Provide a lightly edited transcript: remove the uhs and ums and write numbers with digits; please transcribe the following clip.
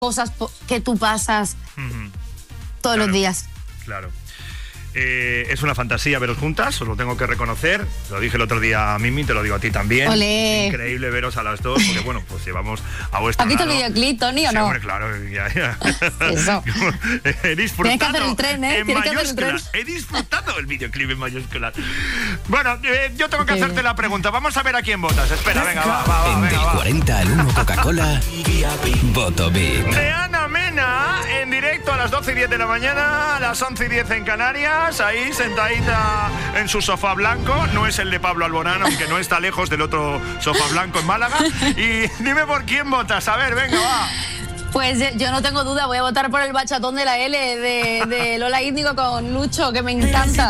cosas que tú pasas todos los días. Claro. Es una fantasía veros juntas, os lo tengo que reconocer. Lo dije el otro día a Mimi, te lo digo a ti también. Olé. Es increíble veros a las dos, porque bueno, pues llevamos a vuestra ¿Has visto lado. el videoclip, Tony, o no? Hombre, claro, ya. Eso. He disfrutado. Tienes que hacer el tren, ¿eh? En Tienes que hacer el tren. mayúsculas. He disfrutado el videoclip en mayúsculas. Bueno, yo tengo que hacerte la pregunta. Vamos a ver a quién votas. Espera, venga, va. En del 40 al 1 Coca-Cola, voto VIP. De Ana Mena, en directo a las 12:10 de la mañana, a las 11:10 en Canarias, ahí sentadita en su sofá blanco. No es el de Pablo Alborán, aunque no está lejos del otro sofá blanco en Málaga. Y dime por quién votas. A ver, venga, va. Pues yo no tengo duda, voy a votar por el bachatón de la L de Lola Índigo con Lucho, que me encanta.